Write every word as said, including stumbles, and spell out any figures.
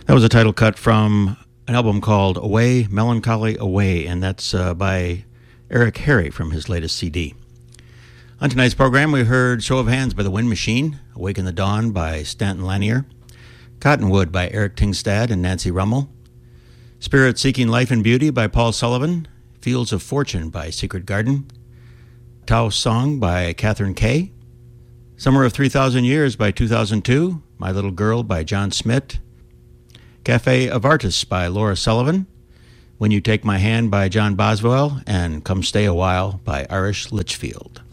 That was a title cut from an album called Away, Melancholy Away, and that's uh, by Eric Harry from his latest C D. On tonight's program, we heard Show of Hands by The Wind Machine, Awake in the Dawn by Stanton Lanier, Cottonwood by Eric Tingstad and Nancy Rummel, Spirit Seeking Life and Beauty by Paul Sullivan, Fields of Fortune by Secret Garden, Tao Song by Catherine Kay, Summer of three thousand Years by two thousand two, My Little Girl by John Smith, Cafe of Artists by Laura Sullivan, When You Take My Hand by John Boswell, and Come Stay a While by Irish Litchfield.